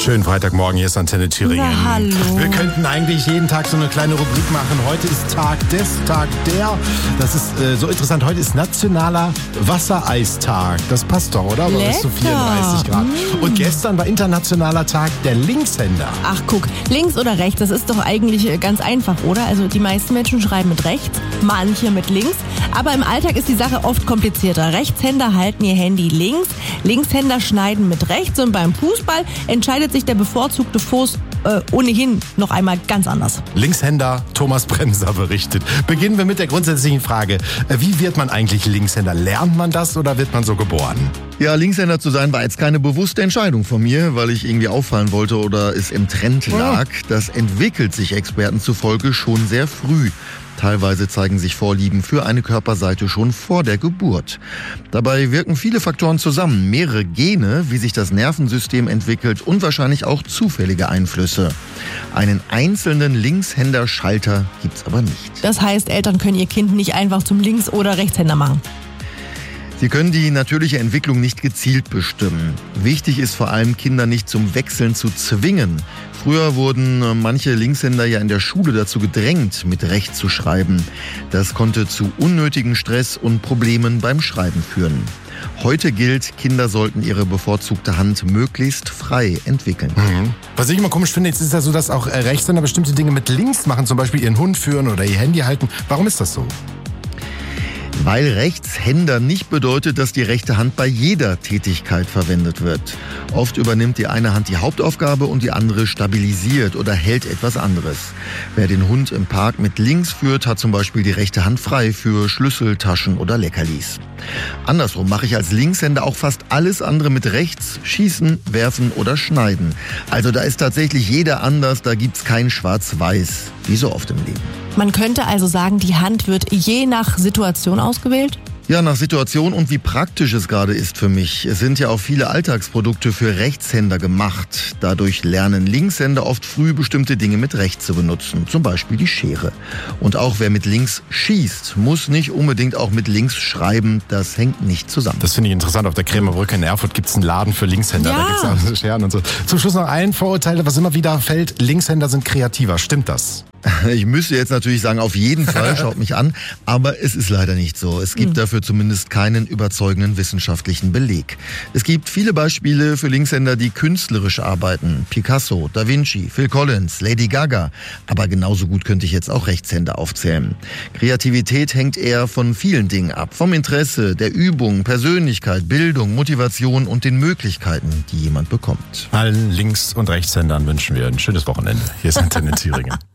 Schönen Freitagmorgen, hier ist Antenne Thüringen. Na, hallo. Wir könnten eigentlich jeden Tag so eine kleine Rubrik machen. Heute ist Tag der. Das ist so interessant. Heute ist nationaler Wassereistag. Das passt doch, oder? Aber es ist so 34 Grad. Und gestern war internationaler Tag der Linkshänder. Ach guck, links oder rechts, das ist doch eigentlich ganz einfach, oder? Also die meisten Menschen schreiben mit rechts, manche mit links. Aber im Alltag ist die Sache oft komplizierter. Rechtshänder halten ihr Handy links, Linkshänder schneiden mit rechts und beim Fußball entscheidet sich der bevorzugte Fuß ohnehin noch einmal ganz anders. Linkshänder Thomas Bremser berichtet. Beginnen wir mit der grundsätzlichen Frage. Wie wird man eigentlich Linkshänder? Lernt man das oder wird man so geboren? Ja, Linkshänder zu sein war jetzt keine bewusste Entscheidung von mir, weil ich irgendwie auffallen wollte oder es im Trend lag. Das entwickelt sich Experten zufolge schon sehr früh. Teilweise zeigen sich Vorlieben für eine Körperseite schon vor der Geburt. Dabei wirken viele Faktoren zusammen, mehrere Gene, wie sich das Nervensystem entwickelt und wahrscheinlich auch zufällige Einflüsse. Einen einzelnen Linkshänder-Schalter gibt's aber nicht. Das heißt, Eltern können ihr Kind nicht einfach zum Links- oder Rechtshänder machen. Sie können die natürliche Entwicklung nicht gezielt bestimmen. Wichtig ist vor allem, Kinder nicht zum Wechseln zu zwingen. Früher wurden manche Linkshänder ja in der Schule dazu gedrängt, mit rechts zu schreiben. Das konnte zu unnötigen Stress und Problemen beim Schreiben führen. Heute gilt, Kinder sollten ihre bevorzugte Hand möglichst frei entwickeln. Was ich immer komisch finde, jetzt ist ja so, dass auch Rechtshänder bestimmte Dinge mit links machen, zum Beispiel ihren Hund führen oder ihr Handy halten. Warum ist das so? Weil Rechtshänder nicht bedeutet, dass die rechte Hand bei jeder Tätigkeit verwendet wird. Oft übernimmt die eine Hand die Hauptaufgabe und die andere stabilisiert oder hält etwas anderes. Wer den Hund im Park mit links führt, hat zum Beispiel die rechte Hand frei für Schlüssel, Taschen oder Leckerlis. Andersrum mache ich als Linkshänder auch fast alles andere mit rechts: schießen, werfen oder schneiden. Also da ist tatsächlich jeder anders, da gibt's kein Schwarz-Weiß, wie so oft im Leben. Man könnte also sagen, die Hand wird je nach Situation ausgewählt? Ja, nach Situation und wie praktisch es gerade ist für mich. Es sind ja auch viele Alltagsprodukte für Rechtshänder gemacht. Dadurch lernen Linkshänder oft früh bestimmte Dinge mit rechts zu benutzen. Zum Beispiel die Schere. Und auch wer mit links schießt, muss nicht unbedingt auch mit links schreiben. Das hängt nicht zusammen. Das finde ich interessant. Auf der Krämerbrücke in Erfurt gibt es einen Laden für Linkshänder. Ja. Da gibt es auch Scheren und so. Zum Schluss noch ein Vorurteil, was immer wieder fällt. Linkshänder sind kreativer. Stimmt das? Ich müsste jetzt natürlich sagen, auf jeden Fall, schaut mich an, aber es ist leider nicht so. Es gibt dafür zumindest keinen überzeugenden wissenschaftlichen Beleg. Es gibt viele Beispiele für Linkshänder, die künstlerisch arbeiten. Picasso, Da Vinci, Phil Collins, Lady Gaga. Aber genauso gut könnte ich jetzt auch Rechtshänder aufzählen. Kreativität hängt eher von vielen Dingen ab. Vom Interesse, der Übung, Persönlichkeit, Bildung, Motivation und den Möglichkeiten, die jemand bekommt. Allen Links- und Rechtshändern wünschen wir ein schönes Wochenende. Hier ist Antenne Thüringen.